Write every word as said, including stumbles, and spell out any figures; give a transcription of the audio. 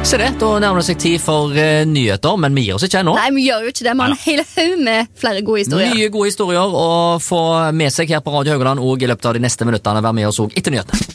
Se det, da nærmer det seg tid for uh, nyheter, men vi gir oss ikke ennå. Nei, vi gjør jo ikke det, man har hele haug med flere gode historier. Mye gode historier å få med seg her på Radio Haugaland, og i løpet av de neste minuttene være med oss også etter nyhetene.